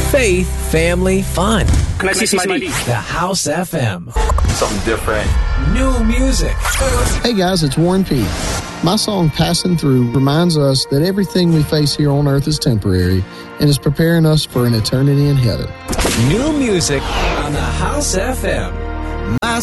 faith, family, fun. Can I see Smiley? The House FM. Something different. New music. Hey guys, it's Warren P. My song Passing Through reminds us that everything we face here on earth is temporary and is preparing us for an eternity in heaven. New music on the House FM. My